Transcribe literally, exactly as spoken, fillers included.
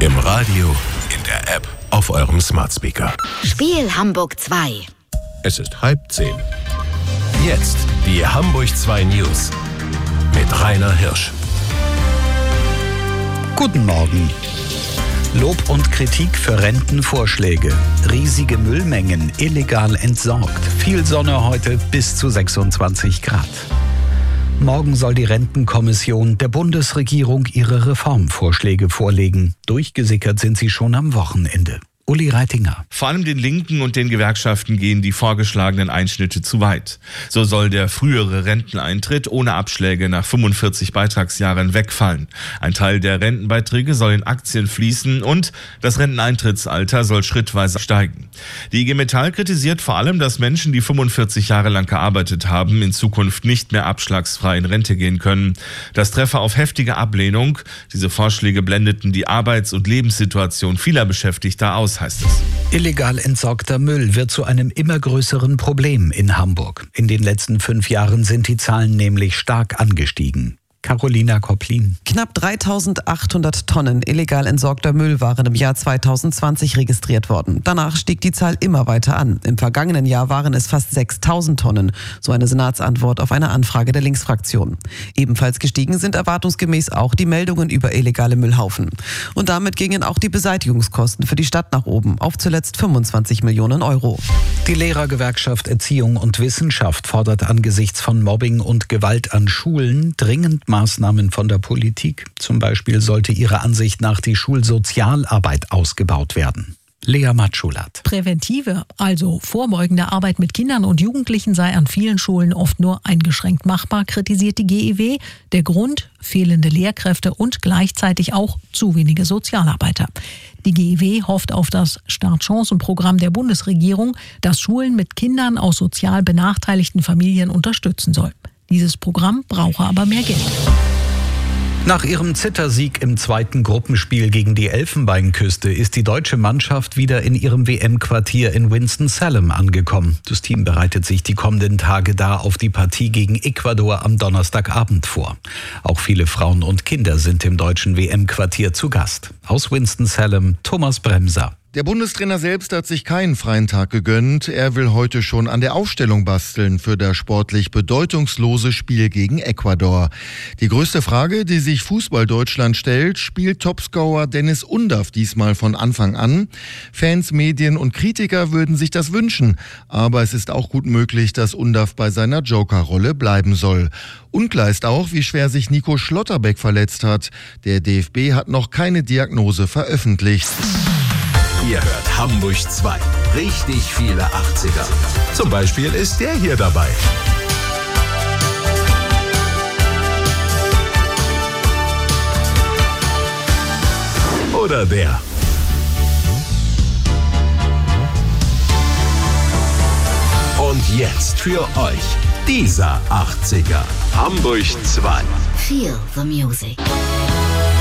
Im Radio, in der App, auf eurem Smart Speaker. Spiel Hamburg zwei. Es ist halb zehn. Jetzt die Hamburg zwei News mit Rainer Hirsch. Guten Morgen. Lob und Kritik für Rentenvorschläge. Riesige Müllmengen illegal entsorgt. Viel Sonne heute bis zu sechsundzwanzig Grad. Morgen soll die Rentenkommission der Bundesregierung ihre Reformvorschläge vorlegen. Durchgesickert sind sie schon am Wochenende. Uli Reitinger. Vor allem den Linken und den Gewerkschaften gehen die vorgeschlagenen Einschnitte zu weit. So soll der frühere Renteneintritt ohne Abschläge nach fünfundvierzig Beitragsjahren wegfallen. Ein Teil der Rentenbeiträge soll in Aktien fließen und das Renteneintrittsalter soll schrittweise steigen. Die I G Metall kritisiert vor allem, dass Menschen, die fünfundvierzig Jahre lang gearbeitet haben, in Zukunft nicht mehr abschlagsfrei in Rente gehen können. Das treffe auf heftige Ablehnung. Diese Vorschläge blendeten die Arbeits- und Lebenssituation vieler Beschäftigter aus, heißt es. Illegal entsorgter Müll wird zu einem immer größeren Problem in Hamburg. In den letzten fünf Jahren sind die Zahlen nämlich stark angestiegen. Carolina Koplin. Knapp dreitausendachthundert Tonnen illegal entsorgter Müll waren im Jahr zweitausendzwanzig registriert worden. Danach stieg die Zahl immer weiter an. Im vergangenen Jahr waren es fast sechstausend Tonnen, so eine Senatsantwort auf eine Anfrage der Linksfraktion. Ebenfalls gestiegen sind erwartungsgemäß auch die Meldungen über illegale Müllhaufen. Und damit gingen auch die Beseitigungskosten für die Stadt nach oben auf zuletzt fünfundzwanzig Millionen Euro. Die Lehrergewerkschaft Erziehung und Wissenschaft fordert angesichts von Mobbing und Gewalt an Schulen dringend Maßnahmen von der Politik. Zum Beispiel sollte ihrer Ansicht nach die Schulsozialarbeit ausgebaut werden. Lea Matschulat. Präventive, also vorbeugende Arbeit mit Kindern und Jugendlichen sei an vielen Schulen oft nur eingeschränkt machbar, kritisiert die G E W. Der Grund: fehlende Lehrkräfte und gleichzeitig auch zu wenige Sozialarbeiter. Die G E W hofft auf das Startchancenprogramm der Bundesregierung, das Schulen mit Kindern aus sozial benachteiligten Familien unterstützen soll. Dieses Programm brauche aber mehr Geld. Nach ihrem Zittersieg im zweiten Gruppenspiel gegen die Elfenbeinküste ist die deutsche Mannschaft wieder in ihrem W M-Quartier in Winston-Salem angekommen. Das Team bereitet sich die kommenden Tage da auf die Partie gegen Ecuador am Donnerstagabend vor. Auch viele Frauen und Kinder sind im deutschen W M-Quartier zu Gast. Aus Winston-Salem, Thomas Bremser. Der Bundestrainer selbst hat sich keinen freien Tag gegönnt. Er will heute schon an der Aufstellung basteln für das sportlich bedeutungslose Spiel gegen Ecuador. Die größte Frage, die sich Fußball-Deutschland stellt: spielt Topscorer Dennis Undaff diesmal von Anfang an? Fans, Medien und Kritiker würden sich das wünschen. Aber es ist auch gut möglich, dass Undaff bei seiner Joker-Rolle bleiben soll. Unklar ist auch, wie schwer sich Nico Schlotterbeck verletzt hat. Der D F B hat noch keine Diagnose veröffentlicht. Ihr hört Hamburg zwei. Richtig viele achtziger. Zum Beispiel ist der hier dabei. Oder der. Und jetzt für euch dieser achtziger. Hamburg zwei. Feel the music.